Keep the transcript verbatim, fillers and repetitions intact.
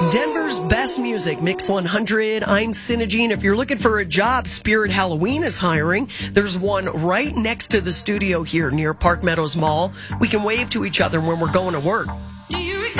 Denver's best music, Mix one hundred. I'm Synergy, and if you're looking for a job, Spirit Halloween is hiring. There's one right next to the studio here near Park Meadows Mall. We can wave to each other when we're going to work.